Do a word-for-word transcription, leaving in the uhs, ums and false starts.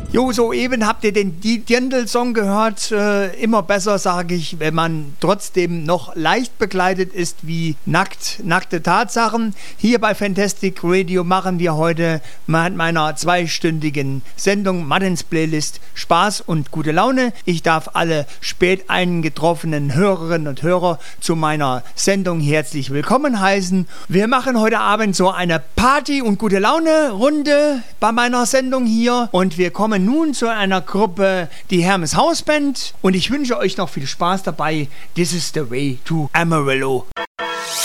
Jo, soeben habt ihr den Dirndl-Song gehört. Äh, immer besser, sage ich, wenn man trotzdem noch leicht bekleidet ist wie nackt, nackte Tatsachen. Hier bei Fantastic Radio machen wir heute mit meiner zweistündigen Sendung Martins Playlist Spaß und gute Laune. Ich darf alle spät eingetroffenen Hörerinnen und Hörer zu meiner Sendung herzlich willkommen heißen. Wir machen heute Abend so eine Party- und gute Laune-Runde bei meiner Sendung hier und wir kommen nun zu einer Gruppe, die Hermes Hausband, und ich wünsche euch noch viel Spaß dabei. This is the way to Amarillo.